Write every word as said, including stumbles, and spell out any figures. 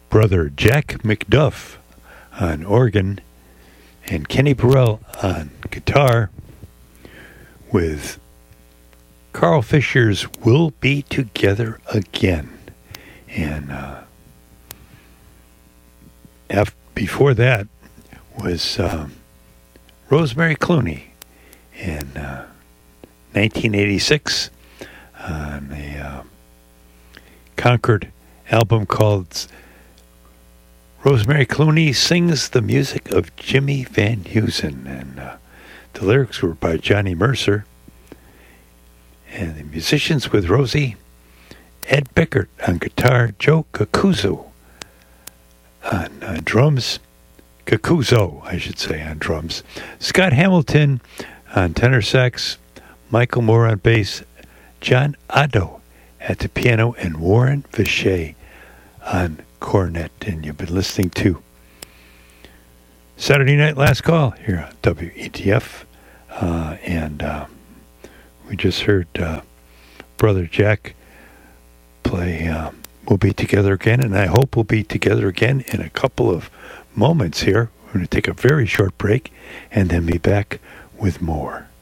Brother Jack McDuff on organ, and Kenny Burrell on guitar, with Carl Fisher's We'll Be Together Again. And uh, af- before that was um, Rosemary Clooney in uh, nineteen eighty-six on a uh, Concord album called Rosemary Clooney Sings the Music of Jimmy Van Heusen. And uh, the lyrics were by Johnny Mercer. And the musicians with Rosie: Ed Bickert on guitar, Joe Cacuzo on uh, drums, Cacuzo, I should say, on drums, Scott Hamilton on tenor sax, Michael Moore on bass, John Otto at the piano, and Warren Vichet on cornet. And you've been listening to Saturday Night Last Call here on W E T F. Uh, and uh, we just heard uh, Brother Jack play uh, We'll Be Together Again, and I hope we'll be together again in a couple of moments here. We're going to take a very short break and then be back with more.